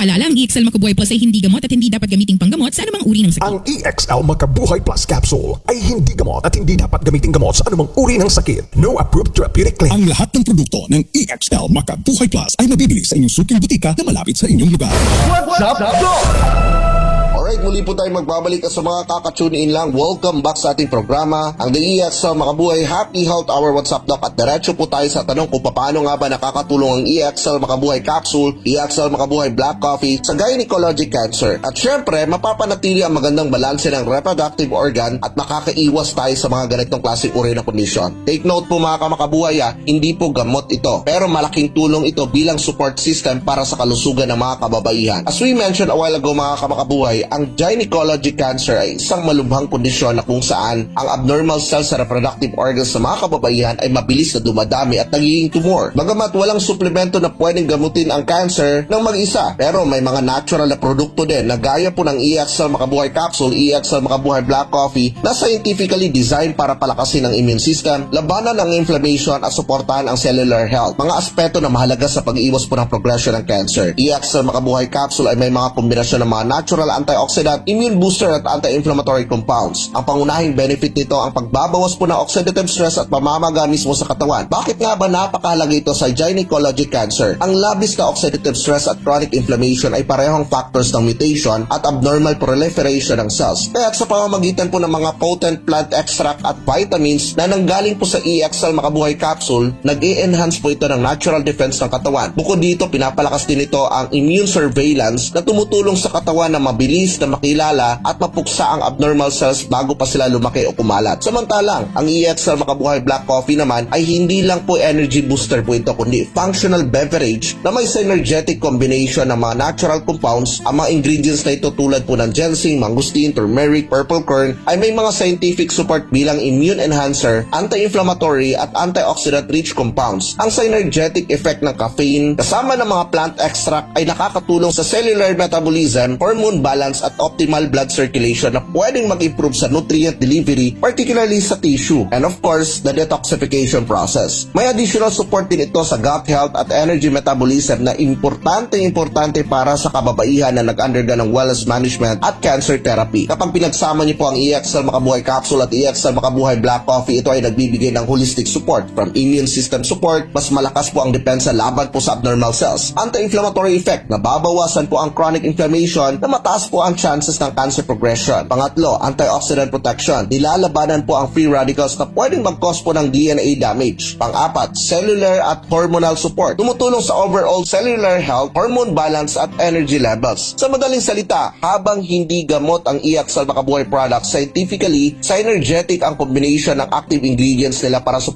Paalala, ang EXL Makabuhay Plus ay hindi gamot at hindi dapat gamiting panggamot sa anumang uri ng sakit. Ang EXL Makabuhay Plus Capsule ay hindi gamot at hindi dapat gamiting gamot sa anumang uri ng sakit. No approved therapeutic claim. Ang lahat ng produkto ng EXL Makabuhay Plus ay mabibili sa inyong suking butika na malapit sa inyong lugar. What's up, Doc? Alright, muli po tayo magbabalik at sa mga kakatune in lang, welcome back sa ating programa, ang The EXL Makabuhay Happy Health Hour. What's up, Doc? At diretso po tayo sa tanong kung paano nga ba nakakatulong ang EXL Makabuhay Capsule, EXL Makabuhay Black Coffee sa gynecologic cancer. At syempre, mapapanatili ang magandang balanse ng reproductive organ at makakaiwas tayo sa mga ganitong klaseng uri ng kondisyon. Take note po mga kamakabuhay, hindi po gamot ito, pero malaking tulong ito bilang support system para sa kalusugan ng mga kababaihan. As we mentioned a while ago mga kamakabuhay, ang gynecologic cancer ay isang malubhang kondisyon na kung saan ang abnormal cells sa reproductive organs sa mga kababaihan ay mabilis na dumadami at nagiging tumor. Bagamat walang suplemento na pwedeng gamutin ang cancer ng mag-isa, pero may mga natural na produkto din na gaya po ng EXL Makabuhay Capsule, EXL Makabuhay Black Coffee na scientifically designed para palakasin ang immune system, labanan ang inflammation at suportahan ang cellular health. Mga aspeto na mahalaga sa pag-iwas po ng progression ng cancer. EXL Makabuhay Capsule ay may mga kombinasyon ng mga natural antioxidant, immune booster at anti-inflammatory compounds. Ang pangunahing benefit nito ang pagbabawas po ng oxidative stress at pamamaga mismo sa katawan. Bakit nga ba napakahalaga ito sa gynecologic cancer? Ang labis na oxidative stress at chronic inflammation ay parehong factors ng mutation at abnormal proliferation ng cells. Kaya sa pamamagitan po ng mga potent plant extract at vitamins na nanggaling po sa EXL Makabuhay Capsule, nag-e-enhance po ito ng natural defense ng katawan. Bukod dito, pinapalakas din ito ang immune surveillance na tumutulong sa katawan na mabilis na makilala at mapuksa ang abnormal cells bago pa sila lumaki o kumalat. Samantalang, ang EXL Makabuhay Black Coffee naman ay hindi lang po energy booster po ito kundi functional beverage na may synergetic combination ng mga natural compounds. Ang mga ingredients na ito tulad po ng ginseng, mangosteen, turmeric, purple corn ay may mga scientific support bilang immune enhancer, anti-inflammatory at antioxidant rich compounds. Ang synergetic effect ng caffeine kasama ng mga plant extract ay nakakatulong sa cellular metabolism, hormone balance at optimal blood circulation na pwedeng mag-improve sa nutrient delivery, particularly sa tissue, and of course, the detoxification process. May additional support din ito sa gut health at energy metabolism na importante para sa kababaihan na nag-undergo ng wellness management at cancer therapy. Kapag pinagsama niyo po ang EXL Makabuhay Capsule at EXL Makabuhay Black Coffee, ito ay nagbibigay ng holistic support from immune system support, mas malakas po ang depensa laban po sa abnormal cells, anti-inflammatory effect, nababawasan po ang chronic inflammation, na mataas po ang chances ng cancer progression. Pangatlo, antioxidant protection. Nilalabanan po ang free radicals na pwedeng mag-cause po ng DNA damage. Pang-apat, cellular at hormonal support. Tumutulong sa overall cellular health, hormone balance at energy levels. Sa madaling salita, habang hindi gamot ang EXL Makabuhay products, scientifically, synergetic ang combination ng active ingredients nila para